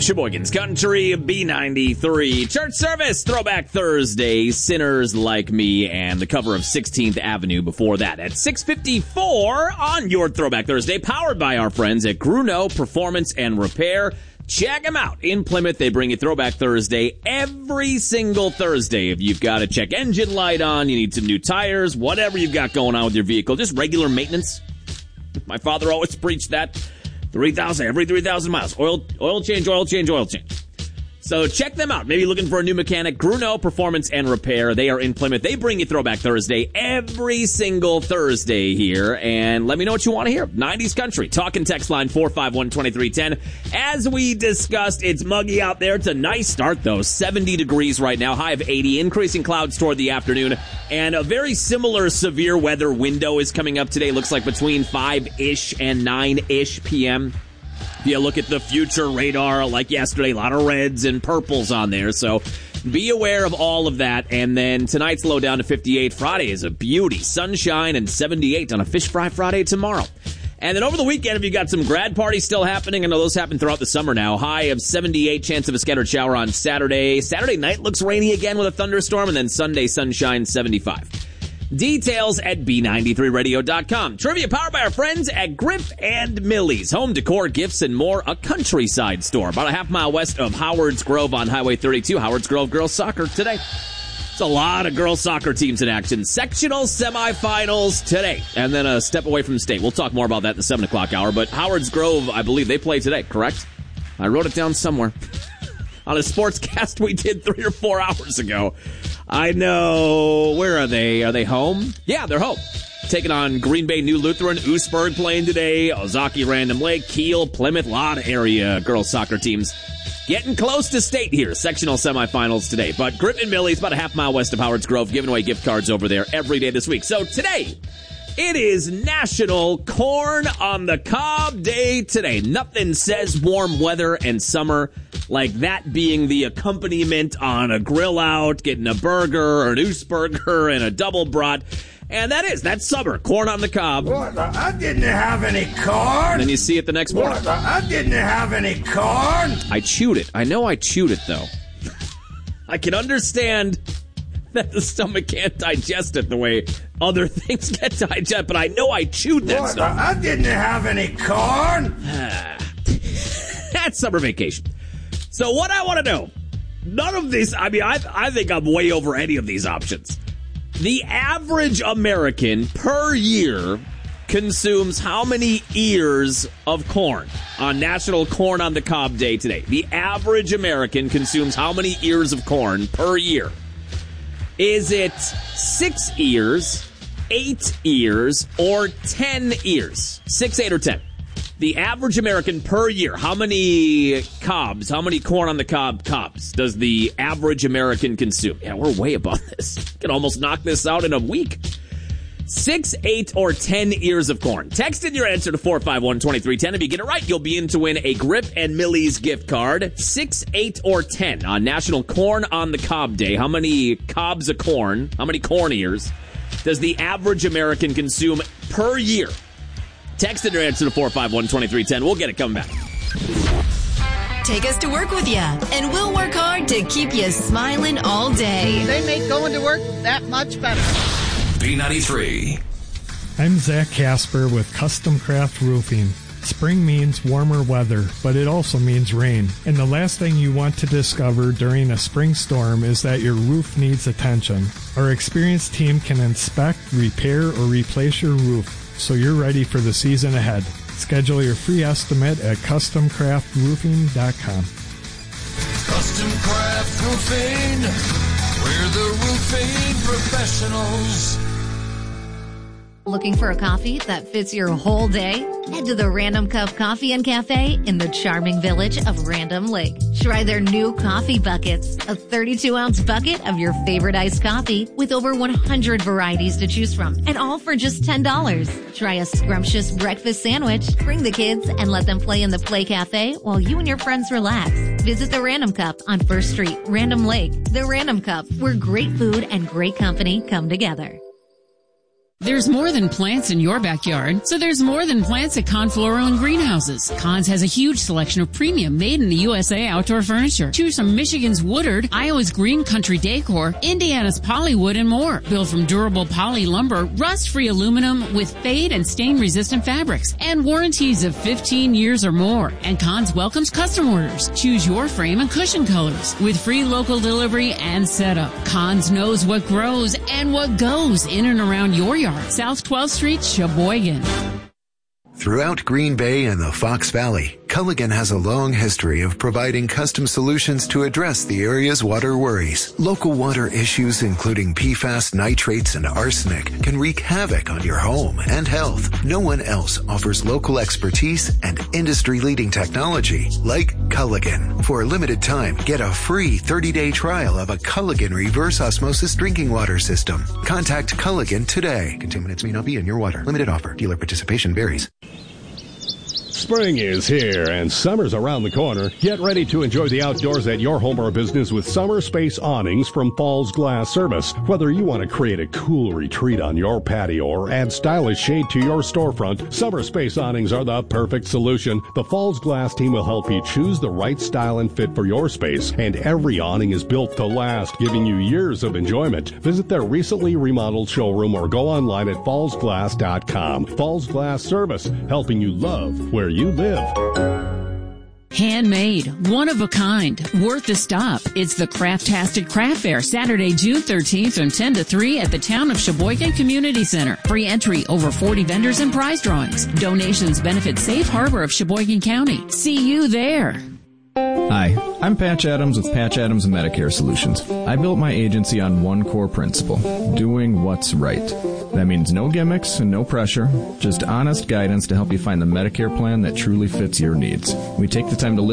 Sheboygan's Country, B93. Church service, Throwback Thursday, Sinners Like Me, and the cover of 16th Avenue before that. At 6:54 on your Throwback Thursday, powered by our friends at Grunow Performance and Repair. Check them out. In Plymouth, they bring you Throwback Thursday every single Thursday. If you've got a check engine light on, you need some new tires, whatever you've got going on with your vehicle, just regular maintenance. My father always preached that. 3,000, every 3,000 miles. Oil change. So check them out. Maybe looking for a new mechanic. Grunow Performance and Repair. They are in Plymouth. They bring you Throwback Thursday every single Thursday here. And let me know what you want to hear. 90s Country. Talk and text line 451-2310. As we discussed, it's muggy out there. It's a nice start, though. 70 degrees right now. High of 80. Increasing clouds toward the afternoon. And a very similar severe weather window is coming up today. Looks like between 5-ish and 9-ish p.m. If you look at the future radar, like yesterday, a lot of reds and purples on there. So be aware of all of that. And then tonight's low down to 58. Friday is a beauty. Sunshine and 78 on a Fish Fry Friday tomorrow. And then over the weekend, if you got some grad parties still happening, I know those happen throughout the summer now. High of 78, chance of a scattered shower on Saturday. Saturday night looks rainy again with a thunderstorm. And then Sunday, sunshine, 75. Details at B93radio.com. Trivia powered by our friends at Griff and Millie's. Home decor, gifts, and more. A countryside store. About a half mile west of Howard's Grove on Highway 32. Howard's Grove girls soccer today. It's a lot of girls soccer teams in action. Sectional semifinals today. And then a step away from state. We'll talk more about that in the 7 o'clock hour. But Howard's Grove, I believe they play today, correct? I wrote it down somewhere. On a sportscast we did 3 or 4 hours ago. I know. Where are they? Are they home? Yeah, they're home. Taking on Green Bay New Lutheran, Oostburg playing today, Ozaki Random Lake, Kiel, Plymouth, a lot of area girls soccer teams. Getting close to state here. Sectional semifinals today. But Griffin Millie's about a half mile west of Howard's Grove, giving away gift cards over there every day this week. So today, it is National Corn on the Cob Day today. Nothing says warm weather and summer like that being the accompaniment on a grill out, getting a burger or an Oostburger and a double brat. And that's summer. Corn on the cob. What? I didn't have any corn. And then you see it the next morning. What? I didn't have any corn. I chewed it. I know I chewed it, though. I can understand that the stomach can't digest it the way other things get digested, but I know I chewed that stuff. I didn't have any corn. That's summer vacation. So what I want to know, none of these, I think I'm way over any of these options. The average American per year consumes how many ears of corn on National Corn on the Cob Day today? The average American consumes how many ears of corn per year? Is it 6 ears, 8 ears, or 10 ears? 6, 8, or 10? The average American per year, how many cobs, how many corn on the cob cobs does the average American consume? Yeah, we're way above this. Can almost knock this out in a week. 6, 8, or 10 ears of corn. Text in your answer to 451-2310. If you get it right, you'll be in to win a Griff and Millie's gift card. 6, 8, or 10 on National Corn on the Cob Day. How many cobs of corn, how many corn ears does the average American consume per year? Text in your answer to 451-2310. We'll get it coming back. Take us to work with you, and we'll work hard to keep you smiling all day. They make going to work that much better. B93. I'm Zach Casper with Custom Craft Roofing. Spring means warmer weather, but it also means rain. And the last thing you want to discover during a spring storm is that your roof needs attention. Our experienced team can inspect, repair, or replace your roof so you're ready for the season ahead. Schedule your free estimate at CustomCraftRoofing.com. Custom Craft Roofing. We're the roofing professionals. Looking for a coffee that fits your whole day? Head to the Random Cup Coffee and Cafe in the charming village of Random Lake. Try their new coffee buckets, a 32-ounce bucket of your favorite iced coffee with over 100 varieties to choose from, and all for just $10. Try a scrumptious breakfast sandwich, bring the kids, and let them play in the Play Cafe while you and your friends relax. Visit the Random Cup on 1st Street, Random Lake. The Random Cup, where great food and great company come together. There's more than plants in your backyard, so there's more than plants at Kahn Floral and Greenhouses. Kahn's has a huge selection of premium made-in-the-USA outdoor furniture. Choose from Michigan's Woodard, Iowa's Green Country Decor, Indiana's Polywood, and more. Built from durable poly lumber, rust-free aluminum with fade and stain-resistant fabrics, and warranties of 15 years or more. And Kahn's welcomes custom orders. Choose your frame and cushion colors with free local delivery and setup. Kahn's knows what grows and what goes in and around your yard. South 12th Street, Sheboygan. Throughout Green Bay and the Fox Valley, Culligan has a long history of providing custom solutions to address the area's water worries. Local water issues, including PFAS, nitrates, and arsenic, can wreak havoc on your home and health. No one else offers local expertise and industry-leading technology like Culligan. For a limited time, get a free 30-day trial of a Culligan reverse osmosis drinking water system. Contact Culligan today. Contaminants may not be in your water. Limited offer. Dealer participation varies. Spring is here and summer's around the corner. Get ready to enjoy the outdoors at your home or business with Summer Space Awnings from Falls Glass Service. Whether you want to create a cool retreat on your patio or add stylish shade to your storefront, Summer Space Awnings are the perfect solution. The Falls Glass team will help you choose the right style and fit for your space, and every awning is built to last, giving you years of enjoyment. Visit their recently remodeled showroom or go online at fallsglass.com. Falls Glass Service, helping you love where you live. Handmade, one of a kind, worth the stop. It's the Craftastic Craft Fair, Saturday, June 13th from 10 to 3 at the Town of Sheboygan Community Center. Free entry, over 40 vendors and prize drawings. Donations benefit Safe Harbor of Sheboygan County. See you there. Hi, I'm Patch Adams with Patch Adams Medicare Solutions. I built my agency on one core principle, doing what's right. That means no gimmicks and no pressure, just honest guidance to help you find the Medicare plan that truly fits your needs. We take the time to